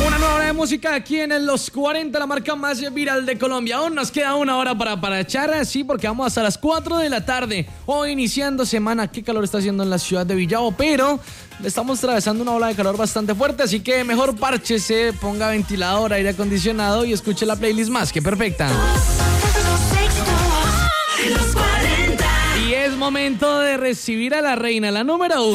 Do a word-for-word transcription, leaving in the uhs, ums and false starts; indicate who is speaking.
Speaker 1: Una nueva hora de música aquí en el Los cuarenta, la marca más viral de Colombia. Aún nos queda una hora para, para echar así, porque vamos hasta las cuatro de la tarde. Hoy iniciando semana. Qué calor está haciendo en la ciudad de Villavo, pero estamos atravesando una ola de calor bastante fuerte, así que mejor párchese, ponga ventilador, aire acondicionado y escuche la playlist más que perfecta. Y es momento de recibir a la reina, la número uno.